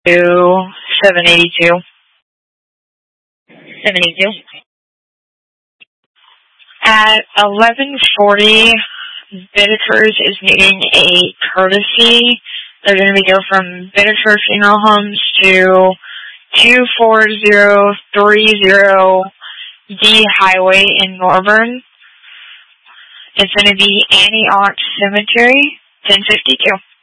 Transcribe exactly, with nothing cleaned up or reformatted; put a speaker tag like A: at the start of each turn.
A: to seven eighty-two.
B: seven eighty-two.
A: At eleven forty, Biddeford is needing a courtesy. They're going to be go from Biddeford Funeral Homes to two four zero three zero D Highway in Norburn. It's going to be Annie Ott Cemetery, ten fifty-two.